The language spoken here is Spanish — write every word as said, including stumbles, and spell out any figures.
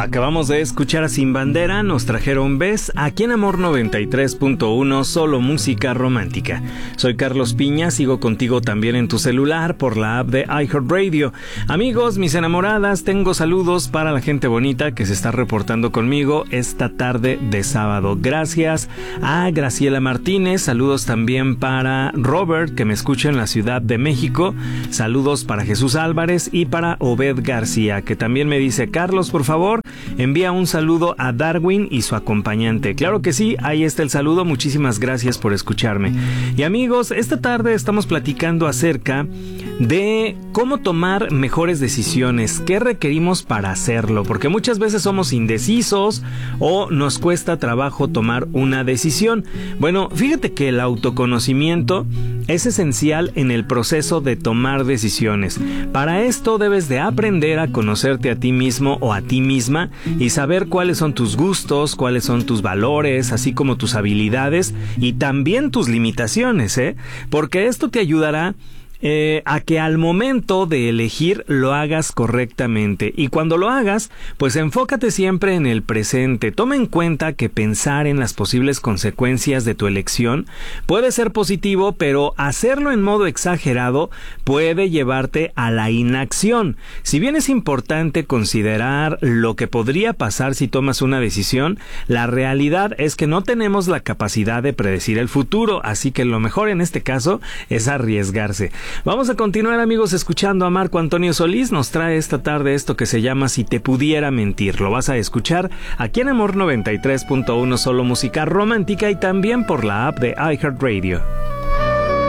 Acabamos de escuchar a Sin Bandera, nos trajeron Ves, aquí en Amor noventa y tres punto uno, solo música romántica. Soy Carlos Piña, sigo contigo también en tu celular por la app de iHeartRadio. Amigos, mis enamoradas, tengo saludos para la gente bonita que se está reportando conmigo esta tarde de sábado. Gracias a Graciela Martínez, saludos también para Robert, que me escucha en la Ciudad de México, saludos para Jesús Álvarez y para Obed García, que también me dice: Carlos, por favor, envía un saludo a Darwin y su acompañante. Claro que sí, ahí está el saludo, muchísimas gracias por escucharme. Y amigos, esta tarde estamos platicando acerca de cómo tomar mejores decisiones, qué requerimos para hacerlo, porque muchas veces somos indecisos o nos cuesta trabajo tomar una decisión. Bueno, fíjate que el autoconocimiento es esencial en el proceso de tomar decisiones. Para esto debes de aprender a conocerte a ti mismo o a ti misma y saber cuáles son tus gustos, cuáles son tus valores, así como tus habilidades y también tus limitaciones, ¿eh? Porque esto te ayudará Eh, a que al momento de elegir lo hagas correctamente, y cuando lo hagas, pues enfócate siempre en el presente. Toma en cuenta que pensar en las posibles consecuencias de tu elección puede ser positivo, pero hacerlo en modo exagerado puede llevarte a la inacción. Si bien es importante considerar lo que podría pasar si tomas una decisión, la realidad es que no tenemos la capacidad de predecir el futuro, así que lo mejor en este caso es arriesgarse. Vamos a continuar, amigos, escuchando a Marco Antonio Solís. Nos trae esta tarde esto que se llama Si te pudiera mentir. Lo vas a escuchar aquí en Amor noventa y tres punto uno, solo música romántica, y también por la app de iHeartRadio.